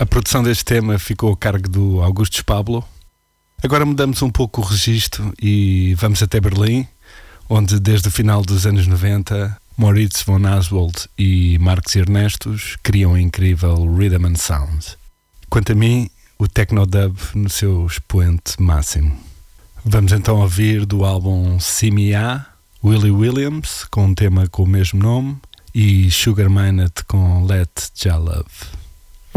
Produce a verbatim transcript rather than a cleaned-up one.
A produção deste tema ficou a cargo do Augustus Pablo. Agora mudamos um pouco o registro e vamos até Berlim, onde desde o final dos anos noventa Moritz von Aswald e Marcos Ernestos criam a incrível Rhythm and Sound. Quanto a mim, o technodub no seu expoente máximo. Vamos então ouvir do álbum Simia, Willie Williams com um tema com o mesmo nome e Sugar Minott com Let Ja Love.